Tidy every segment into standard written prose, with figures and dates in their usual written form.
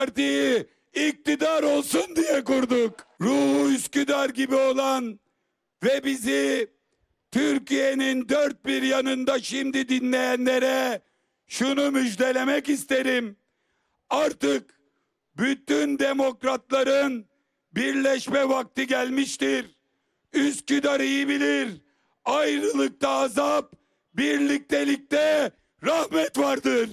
Partiyi iktidar olsun diye kurduk. Ruhu Üsküdar gibi olan ve bizi Türkiye'nin dört bir yanında şimdi dinleyenlere şunu müjdelemek isterim. Artık bütün demokratların birleşme vakti gelmiştir. Üsküdar iyi bilir. Ayrılıkta azap, birliktelikte rahmet vardır.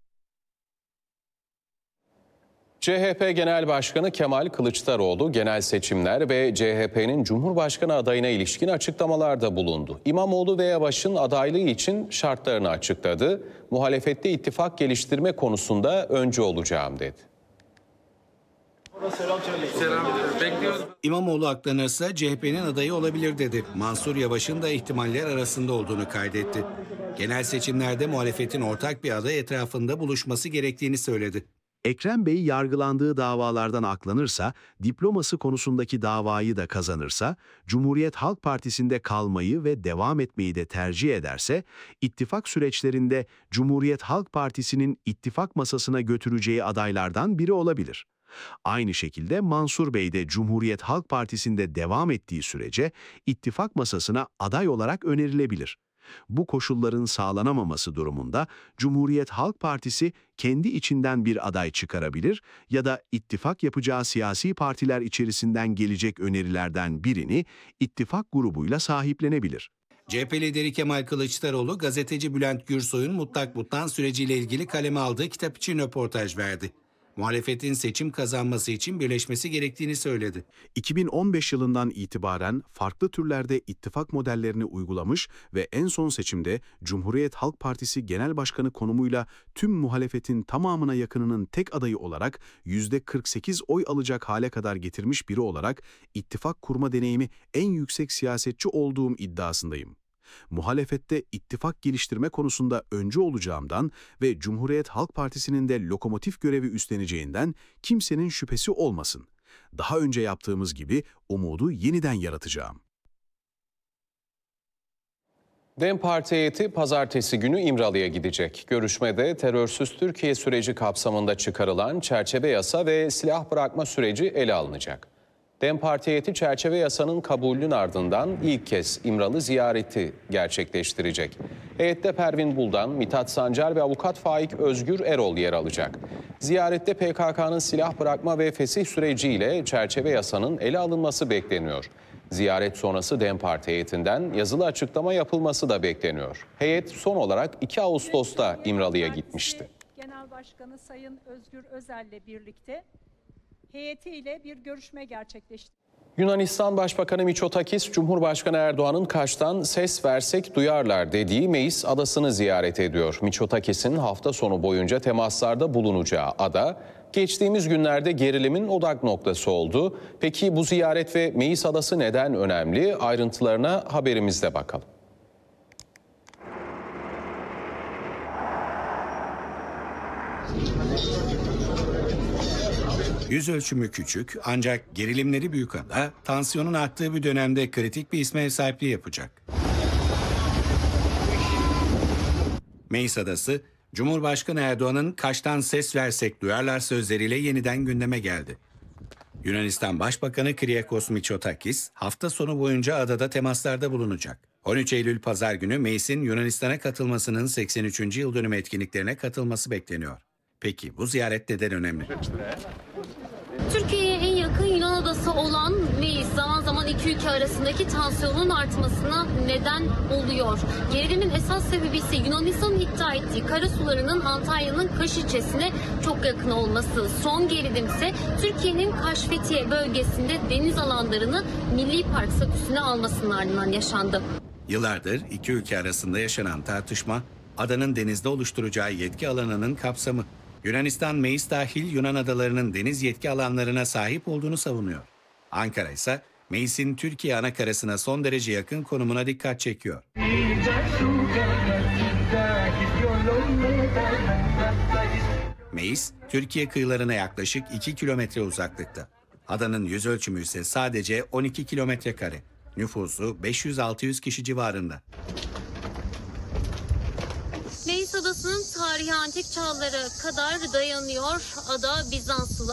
CHP Genel Başkanı Kemal Kılıçdaroğlu genel seçimler ve CHP'nin Cumhurbaşkanı adayına ilişkin açıklamalarda bulundu. İmamoğlu ve Yavaş'ın adaylığı için şartlarını açıkladı. Muhalefette ittifak geliştirme konusunda öncü olacağım dedi. İmamoğlu aklanırsa CHP'nin adayı olabilir dedi. Mansur Yavaş'ın da ihtimaller arasında olduğunu kaydetti. Genel seçimlerde muhalefetin ortak bir aday etrafında buluşması gerektiğini söyledi. Ekrem Bey yargılandığı davalardan aklanırsa, diploması konusundaki davayı da kazanırsa, Cumhuriyet Halk Partisi'nde kalmayı ve devam etmeyi de tercih ederse, ittifak süreçlerinde Cumhuriyet Halk Partisi'nin ittifak masasına götüreceği adaylardan biri olabilir. Aynı şekilde Mansur Bey de Cumhuriyet Halk Partisi'nde devam ettiği sürece ittifak masasına aday olarak önerilebilir. Bu koşulların sağlanamaması durumunda Cumhuriyet Halk Partisi kendi içinden bir aday çıkarabilir ya da ittifak yapacağı siyasi partiler içerisinden gelecek önerilerden birini ittifak grubuyla sahiplenebilir. CHP lideri Kemal Kılıçdaroğlu, gazeteci Bülent Gürsoy'un mutlak butlan süreciyle ilgili kaleme aldığı kitap için röportaj verdi. Muhalefetin seçim kazanması için birleşmesi gerektiğini söyledi. 2015 yılından itibaren farklı türlerde ittifak modellerini uygulamış ve en son seçimde Cumhuriyet Halk Partisi Genel Başkanı konumuyla tüm muhalefetin tamamına yakınının tek adayı olarak %48 oy alacak hale kadar getirmiş biri olarak ittifak kurma deneyimi en yüksek siyasetçi olduğum iddiasındayım. Muhalefette ittifak geliştirme konusunda öncü olacağımdan ve Cumhuriyet Halk Partisi'nin de lokomotif görevi üstleneceğinden kimsenin şüphesi olmasın. Daha önce yaptığımız gibi umudu yeniden yaratacağım. DEM Parti heyeti pazartesi günü İmralı'ya gidecek. Görüşmede terörsüz Türkiye süreci kapsamında çıkarılan çerçeve yasa ve silah bırakma süreci ele alınacak. DEM Parti heyeti çerçeve yasanın kabulünün ardından ilk kez İmralı ziyareti gerçekleştirecek. Heyette Pervin Buldan, Mithat Sancar ve avukat Faik Özgür Erol yer alacak. Ziyarette PKK'nın silah bırakma ve fesih süreciyle çerçeve yasanın ele alınması bekleniyor. Ziyaret sonrası DEM Parti heyetinden yazılı açıklama yapılması da bekleniyor. Heyet son olarak 2 Ağustos'ta İmralı'ya gitmişti. Genel Başkanı Sayın Özgür Özel'le birlikte heyetiyle bir görüşme gerçekleşti. Yunanistan Başbakanı Mitsotakis, Cumhurbaşkanı Erdoğan'ın Kaş'tan ses versek duyarlar dediği Meis adasını ziyaret ediyor. Mitsotakis'in hafta sonu boyunca temaslarda bulunacağı ada, geçtiğimiz günlerde gerilimin odak noktası oldu. Peki bu ziyaret ve Meis adası neden önemli? Ayrıntılarına haberimizde bakalım. Yüz ölçümü küçük ancak gerilimleri büyük ada, tansiyonun arttığı bir dönemde kritik bir isme ev sahipliği yapacak. Meis Adası, Cumhurbaşkanı Erdoğan'ın Kaş'tan ses versek duyarlar sözleriyle yeniden gündeme geldi. Yunanistan Başbakanı Kyriakos Mitsotakis hafta sonu boyunca adada temaslarda bulunacak. 13 Eylül Pazar günü Meis'in Yunanistan'a katılmasının 83. yıl dönümü etkinliklerine katılması bekleniyor. Peki bu ziyaret neden önemli? Türkiye'ye en yakın Yunan adası olan Meis zaman zaman iki ülke arasındaki tansiyonun artmasına neden oluyor. Gerilimin esas sebebi ise Yunanistan'ın iddia ettiği karasularının Antalya'nın Kaş ilçesine çok yakın olması. Son gerilim ise Türkiye'nin Kaş-Fethiye bölgesinde deniz alanlarını milli park statüsüne almasının ardından yaşandı. Yıllardır iki ülke arasında yaşanan tartışma, adanın denizde oluşturacağı yetki alanının kapsamı. Yunanistan, Meis dahil Yunan adalarının deniz yetki alanlarına sahip olduğunu savunuyor. Ankara ise Meis'in Türkiye anakarasına son derece yakın konumuna dikkat çekiyor. Meis, Türkiye kıyılarına yaklaşık 2 kilometre uzaklıkta. Adanın yüz ölçümü ise sadece 12 kilometre kare. Nüfusu 500-600 kişi civarında. Meis adası Adası'nın tarihi antik çağlara kadar dayanıyor. Ada Bizanslılar